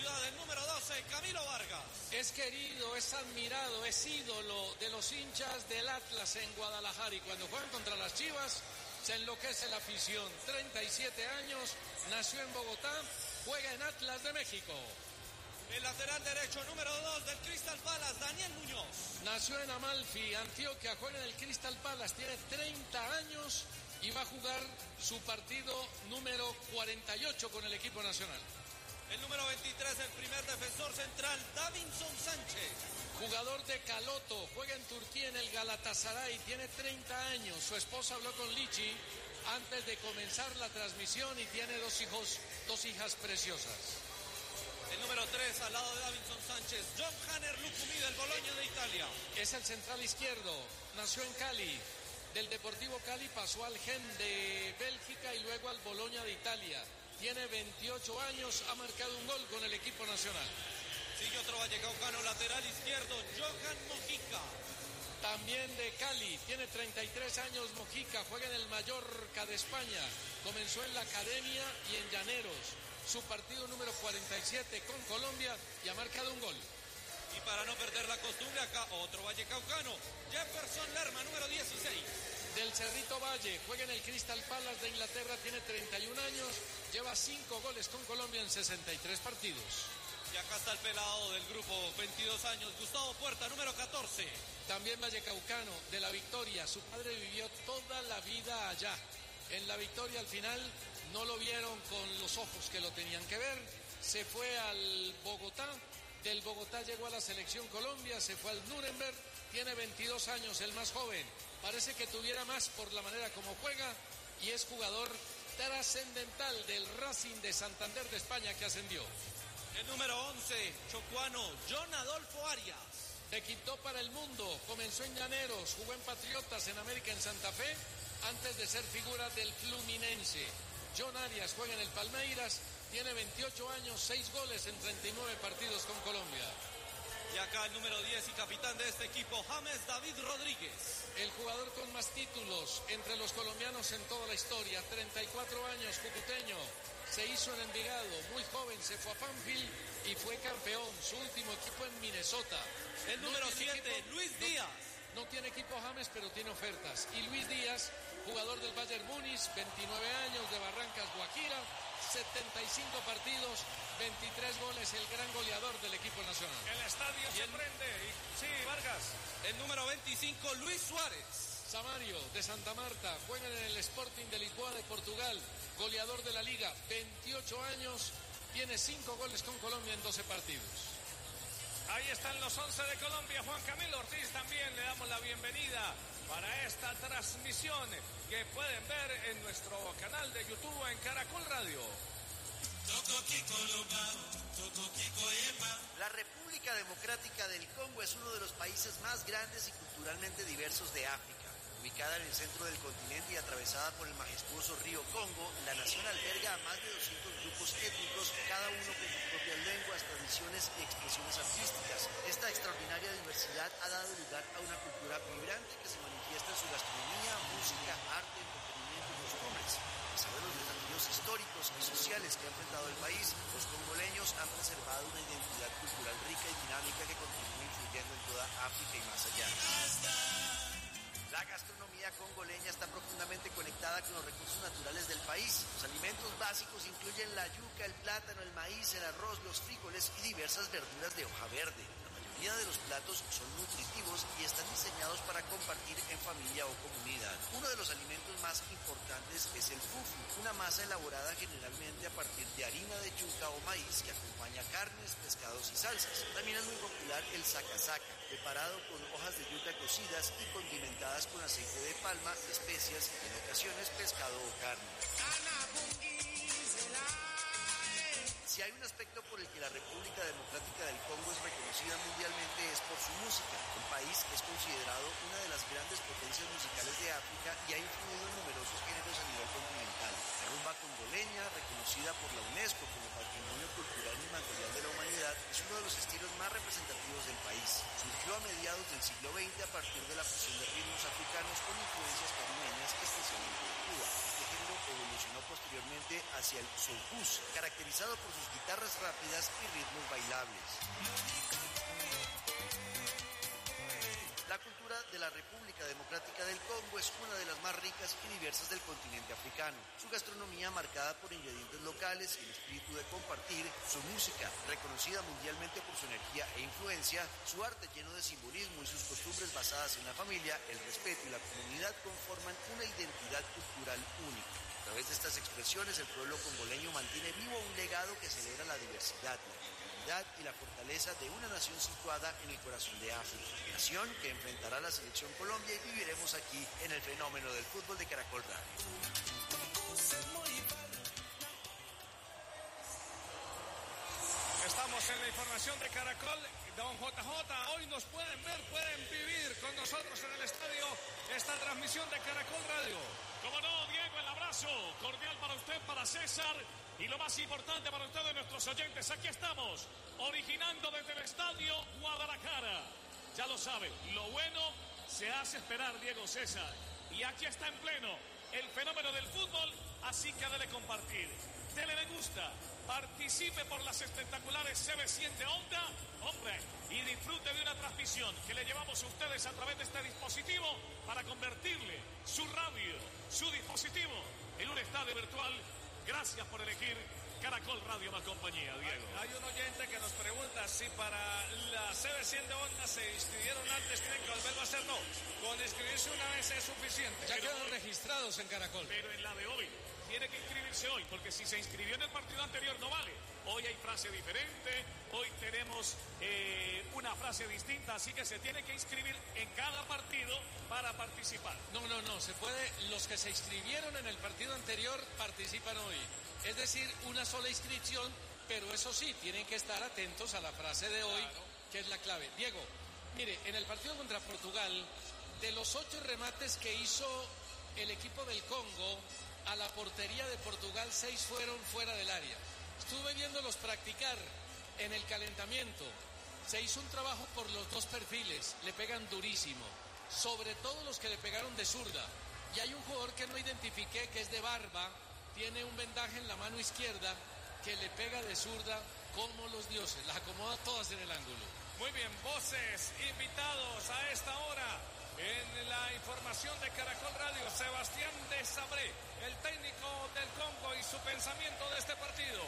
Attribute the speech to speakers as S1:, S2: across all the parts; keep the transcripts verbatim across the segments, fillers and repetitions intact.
S1: ciudad, el número doce, Camilo Vargas.
S2: Es querido, es admirado, es ídolo de los hinchas del Atlas en Guadalajara, y cuando juegan contra las Chivas se enloquece la afición. treinta y siete años, nació en Bogotá, juega en Atlas de México.
S1: El lateral derecho, número dos del Crystal Palace, Daniel Muñoz.
S2: Nació en Amalfi, Antioquia, juega en el Crystal Palace, tiene treinta años y va a jugar su partido número cuarenta y ocho con el equipo nacional.
S1: El número veintitrés, el primer defensor central, Davinson Sánchez.
S2: Jugador de Caloto, juega en Turquía en el Galatasaray, tiene treinta años. Su esposa habló con Lichi antes de comenzar la transmisión y tiene dos hijos, dos hijas preciosas.
S1: El número tres, al lado de Davinson Sánchez, John Hanner Lucumí del Bologna de Italia.
S2: Es el central izquierdo, nació en Cali. Del Deportivo Cali pasó al Gen de Bélgica y luego al Bologna de Italia. Tiene veintiocho años, ha marcado un gol con el equipo nacional.
S1: Sigue otro vallecaucano, lateral izquierdo, Johan Mojica.
S2: También de Cali, tiene treinta y tres años Mojica, juega en el Mallorca de España. Comenzó en la academia y en Llaneros. Su partido número cuarenta y siete con Colombia y ha marcado un gol.
S1: Y para no perder la costumbre, acá otro vallecaucano, Jefferson Lerma, número dieciséis.
S2: Del Cerrito Valle, juega en el Crystal Palace de Inglaterra, tiene treinta y un años, lleva cinco goles con Colombia en sesenta y tres partidos.
S1: Y acá está el pelado del grupo, veintidós años, Gustavo Puerta, número catorce.
S2: También vallecaucano, de La Victoria, su padre vivió toda la vida allá. En La Victoria al final no lo vieron con los ojos que lo tenían que ver, se fue al Bogotá. Del Bogotá llegó a la selección Colombia, se fue al Nuremberg, tiene veintidós años, el más joven. Parece que tuviera más por la manera como juega y es jugador trascendental del Racing de Santander de España que ascendió.
S1: El número once, chocuano, John Adolfo Arias.
S2: De Quito para el mundo, comenzó en Llaneros, jugó en Patriotas, en América, en Santa Fe, antes de ser figura del Fluminense. John Arias juega en el Palmeiras, tiene veintiocho años, seis goles en treinta y nueve partidos con Colombia.
S1: Y acá el número diez y capitán de este equipo, James David Rodríguez.
S2: El jugador con más títulos entre los colombianos en toda la historia, treinta y cuatro años, cucuteño. Se hizo en Envigado, muy joven, se fue a Banfield y fue campeón. Su último equipo en Minnesota.
S1: El número siete, Luis
S2: no,
S1: Díaz.
S2: No tiene equipo James, pero tiene ofertas. Y Luis Díaz, jugador del Bayern Múnich, veintinueve años, de Barrancas, Guajira, setenta y cinco partidos, veintitrés goles, el gran goleador del equipo nacional.
S3: El estadio se prende. Y, sí, Vargas.
S1: El número veinticinco, Luis Suárez.
S2: Samario, de Santa Marta, juega en el Sporting de Lisboa de Portugal, goleador de la Liga, veintiocho años, tiene cinco goles con Colombia en doce partidos.
S3: Ahí están los once de Colombia. Juan Camilo Ortiz también le damos la bienvenida para esta transmisión que pueden ver en nuestro canal de YouTube en Caracol Radio.
S4: La República Democrática del Congo es uno de los países más grandes y culturalmente diversos de África. Ubicada en el centro del continente y atravesada por el majestuoso río Congo, la nación alberga a más de doscientos grupos étnicos, cada uno con sus propias lenguas, tradiciones y expresiones artísticas. Esta extraordinaria diversidad ha dado lugar a una cultura vibrante que se manifiesta en su gastronomía, música, arte, entretenimiento y costumbres. A pesar de los desafíos históricos y sociales que ha enfrentado el país, los congoleños han preservado una identidad cultural rica y dinámica que continúa influyendo en toda África y más allá. La gastronomía congoleña está profundamente conectada con los recursos naturales del país. Los alimentos básicos incluyen la yuca, el plátano, el maíz, el arroz, los frijoles y diversas verduras de hoja verde. La mayoría de los platos son nutritivos y están diseñados para compartir en familia o comunidad. Uno de los alimentos más importantes es el fufu, una masa elaborada generalmente a partir de harina de yuca o maíz que acompaña carnes, pescados y salsas. También es muy popular el sacasaka, preparado con hojas de yuca cocidas y condimentadas con aceite de palma, especias y en ocasiones pescado o carne. Si hay un aspecto por el que la República Democrática del Congo es reconocida mundialmente es por su música. El país es considerado una de las grandes potencias musicales de África y ha influido en numerosos géneros a nivel continental. La rumba congoleña, reconocida por la UNESCO como Patrimonio Cultural Inmaterial de la Humanidad, es uno de los estilos más representativos del país. Surgió a mediados del siglo veinte a partir de la fusión de ritmos africanos con influencias caribeñas, especialmente de Cuba. Este género evolucionó posteriormente hacia el soukous, caracterizado por sus guitarras rápidas y ritmos bailables. La cultura de la República Democrática del Congo es una de las más ricas y diversas del continente africano. Su gastronomía, marcada por ingredientes locales y el espíritu de compartir, su música, reconocida mundialmente por su energía e influencia, su arte lleno de simbolismo y sus costumbres basadas en la familia, el respeto y la comunidad conforman una identidad cultural única. A través de estas expresiones, el pueblo congoleño mantiene vivo un legado que celebra la diversidad, la y la fortaleza de una nación situada en el corazón de África. Nación que enfrentará a la selección Colombia y viviremos aquí en el fenómeno del fútbol de Caracol Radio.
S3: Estamos en la información de Caracol. Don J J, hoy nos pueden ver, pueden vivir con nosotros en el estadio esta transmisión de Caracol Radio.
S5: Como no, Diego, el abrazo cordial para usted, para César. Y lo más importante para ustedes, nuestros oyentes, aquí estamos, originando desde el Estadio Guadalajara. Ya lo saben, lo bueno se hace esperar, Diego, César. Y aquí está en pleno el fenómeno del fútbol, así que dele compartir, dele me gusta, participe por las espectaculares C B cien de Onda, hombre, y disfrute de una transmisión que le llevamos a ustedes a través de este dispositivo para convertirle su radio, su dispositivo, en un estadio virtual. Gracias por elegir Caracol Radio más compañía, Diego.
S3: Hay, hay un oyente que nos pregunta si para la C B cien de Onda se inscribieron antes, tienen que volverlo a hacer. No, con inscribirse una vez es suficiente.
S2: Ya
S3: pero,
S2: quedan registrados en Caracol.
S5: Pero en la de hoy tiene que inscribirse hoy, porque si se inscribió en el partido anterior no vale. Hoy hay frase diferente, hoy tenemos eh, una frase distinta, así que se tiene que inscribir en cada partido para participar.
S2: No, no, no, se puede, los que se inscribieron en el partido anterior participan hoy. Es decir, una sola inscripción, pero eso sí, tienen que estar atentos a la frase de hoy, claro, que es la clave. Diego, mire, en el partido contra Portugal, de los ocho remates que hizo el equipo del Congo a la portería de Portugal, seis fueron fuera del área. Estuve viéndolos practicar en el calentamiento. Se hizo un trabajo por los dos perfiles, le pegan durísimo, sobre todo los que le pegaron de zurda. Y hay un jugador que no identifiqué, que es de barba, tiene un vendaje en la mano izquierda, que le pega de zurda como los dioses, las acomoda todas en el ángulo.
S3: Muy bien, voces, invitados a esta hora en la información de Caracol Radio, Sebastián Desabré, el técnico del Congo, y su pensamiento de este partido.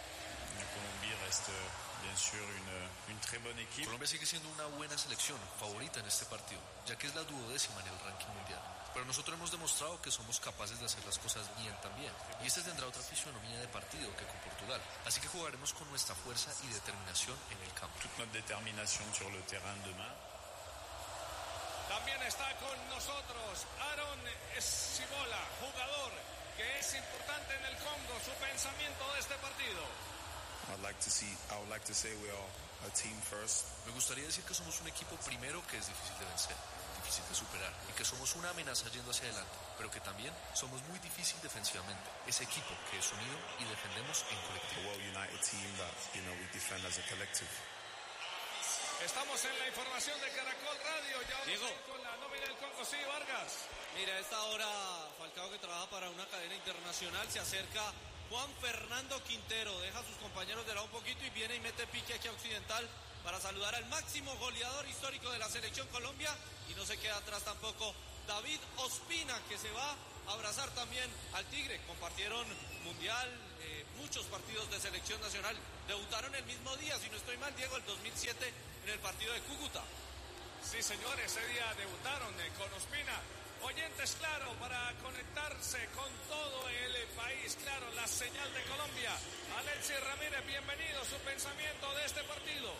S6: Colombia reste, bien sûr, une, une très bonne équipe.
S7: Colombia sigue siendo una buena selección, favorita en este partido, ya que es la duodécima en el ranking mundial. Pero nosotros hemos demostrado que somos capaces de hacer las cosas bien también. Y este tendrá otra fisonomía de partido que con Portugal. Así que jugaremos con nuestra fuerza y determinación en el campo.
S6: Toute notre détermination sur le terrain demain.
S3: También está con nosotros Aaron Escibola, jugador que es importante en el Congo. Su pensamiento de este partido.
S6: I'd like to see, I would like to say we are a team first.
S7: Me gustaría decir que somos un equipo primero que es difícil de vencer, difícil de superar, y que somos una amenaza yendo hacia adelante, pero que también somos muy difícil defensivamente. Ese equipo que es unido y defendemos en colectivo.
S6: A well-united team that, you know, we defend as a collective.
S3: Estamos en la información de Caracol Radio. Ya vamos
S1: Diego.
S3: con la nómina del Congo. Sí, Vargas.
S1: Mira, a esta hora Falcao, que trabaja para una cadena internacional, se acerca Juan Fernando Quintero, deja a sus compañeros de lado un poquito y viene y mete pique aquí a Occidental para saludar al máximo goleador histórico de la selección Colombia, y no se queda atrás tampoco David Ospina, que se va a abrazar también al Tigre. Compartieron mundial, eh, muchos partidos de selección nacional, debutaron el mismo día, si no estoy mal, Diego, el dos mil siete en el partido de Cúcuta.
S3: Sí, señores, ese día debutaron eh, con Ospina. Oyentes, claro, para conectarse con todo el país, claro, la señal de Colombia. Alexis Ramírez, bienvenido, su pensamiento de este partido.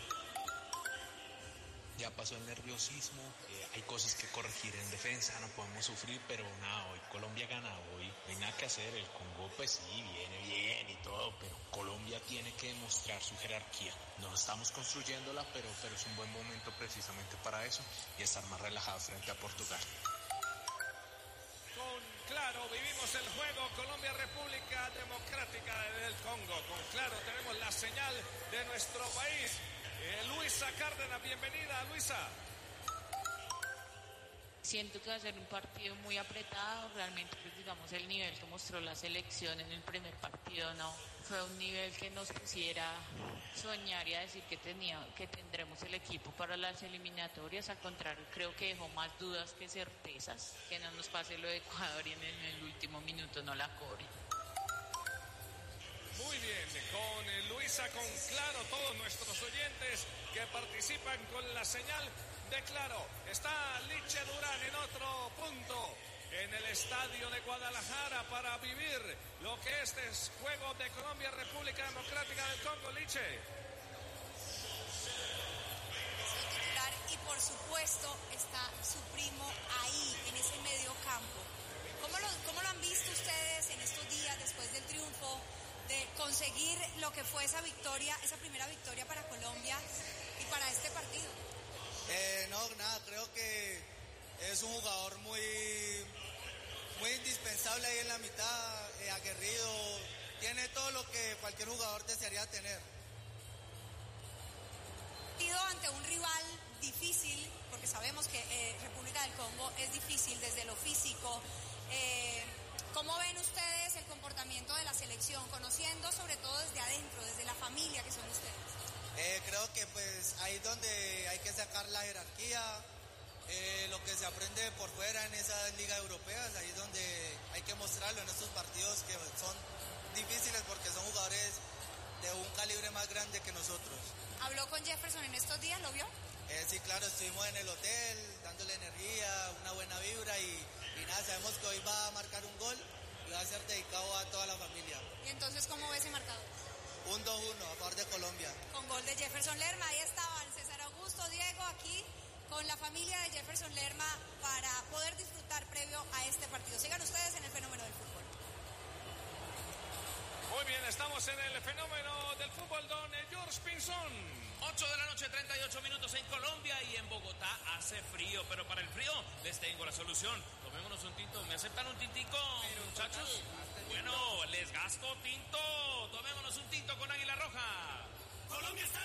S8: Ya pasó el nerviosismo, eh, hay cosas que corregir en defensa, no podemos sufrir, pero nada, hoy Colombia gana, hoy no hay nada que hacer. El Congo pues sí, viene bien y todo, pero Colombia tiene que demostrar su jerarquía. No estamos construyéndola, pero, pero es un buen momento precisamente para eso y estar más relajados frente a Portugal.
S3: Con Claro vivimos el juego Colombia-República Democrática del Congo. Con Claro tenemos la señal de nuestro país. Eh, Luisa Cárdenas, bienvenida, Luisa.
S9: Siento que va a ser un partido muy apretado, realmente pues digamos el nivel que mostró la selección en el primer partido no fue un nivel que nos pusiera soñar y a decir que tenía, que tendremos el equipo para las eliminatorias. Al contrario, creo que dejó más dudas que certezas, que no nos pase lo de Ecuador y en el último minuto no la cobre.
S3: Muy bien, con eh, Luisa, con Claro, todos nuestros oyentes que participan con la señal de Claro. Está Liche Durán en otro punto, en el estadio de Guadalajara, para vivir lo que este es juego de Colombia, República Democrática del Congo. Liche.
S10: Y por supuesto está su primo ahí, en ese medio campo. ¿Cómo lo, cómo lo han visto ustedes en estos días después del triunfo, de conseguir lo que fue esa victoria, esa primera victoria para Colombia y para este partido?
S11: Eh, no, nada, creo que es un jugador muy, muy indispensable ahí en la mitad, eh, aguerrido, tiene todo lo que cualquier jugador desearía tener.
S10: Ante un rival difícil, porque sabemos que eh, República del Congo es difícil desde lo físico, eh, ¿cómo ven ustedes el comportamiento de la selección, conociendo sobre todo desde adentro, desde la familia que son ustedes?
S11: Eh, creo que pues ahí es donde hay que sacar la jerarquía, eh, lo que se aprende por fuera en esas ligas europeas, ahí es donde hay que mostrarlo en estos partidos que son difíciles porque son jugadores de un calibre más grande que nosotros.
S10: ¿Habló con Jefferson en estos días? ¿Lo vio?
S11: Eh, sí, claro, estuvimos en el hotel dándole energía, una buena vibra y, y nada, sabemos que hoy va a marcar un gol y va a ser dedicado a toda la familia.
S10: ¿Y entonces cómo ve ese marcador?
S11: Un dos uno a favor de Colombia.
S10: Con gol de Jefferson Lerma, ahí estaban César Augusto, Diego, aquí con la familia de Jefferson Lerma para poder disfrutar previo a este partido. Sigan ustedes en el fenómeno del fútbol.
S3: Muy bien, estamos en el fenómeno del fútbol, don George Pinzón.
S12: ocho de la noche, treinta y ocho minutos en Colombia, y en Bogotá hace frío, pero para el frío les tengo la solución. Tomémonos un tinto. ¿Me aceptan un tintico, pero, muchachos? Total, bueno, les gasto tinto. Tomémonos un tinto con Águila Roja. Colombia está